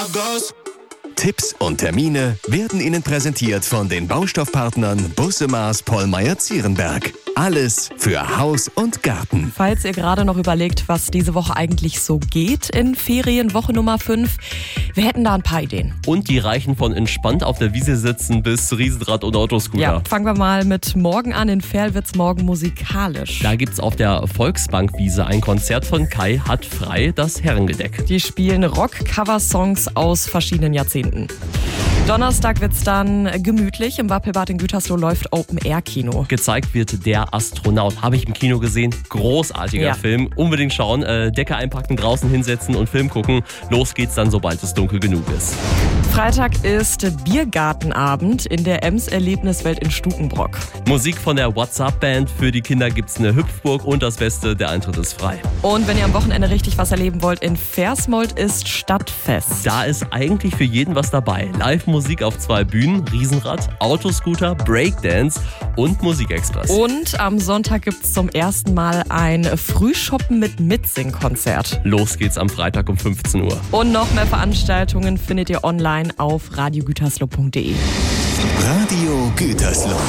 Tipps und Termine werden Ihnen präsentiert von den Baustoffpartnern Busse Maas Pollmeyer-Zierenberg. Alles für Haus und Garten. Falls ihr gerade noch überlegt, was diese Woche eigentlich so geht in Ferienwoche Nummer 5, wir hätten da ein paar Ideen. Und die reichen von entspannt auf der Wiese sitzen bis Riesenrad und Autoscooter. Ja, fangen wir mal mit morgen an. In Verl wird's morgen musikalisch. Da gibt's auf der Volksbankwiese ein Konzert von Kai hat frei, das Herrengedeck. Die spielen Rock-Cover-Songs aus verschiedenen Jahrzehnten. Donnerstag wird's dann gemütlich. Im Wappelbad in Gütersloh läuft Open-Air-Kino. Gezeigt wird Der Astronaut. Habe ich im Kino gesehen. Großartiger Film. Unbedingt schauen. Decke einpacken, draußen hinsetzen und Film gucken. Los geht's dann, sobald es dunkel genug ist. Freitag ist Biergartenabend in der Ems-Erlebniswelt in Stukenbrock. Musik von der WhatsApp-Band. Für die Kinder gibt's eine Hüpfburg und das Beste, der Eintritt ist frei. Und wenn ihr am Wochenende richtig was erleben wollt, in Versmold ist Stadtfest. Da ist eigentlich für jeden was dabei. Live-Musik auf 2 Bühnen, Riesenrad, Autoscooter, Breakdance und Musikexpress. Und am Sonntag gibt's zum ersten Mal ein Frühshoppen mit Mitsing-Konzert. Los geht's am Freitag um 15 Uhr. Und noch mehr Veranstaltungen findet ihr online auf radiogütersloh.de. Radio Gütersloh.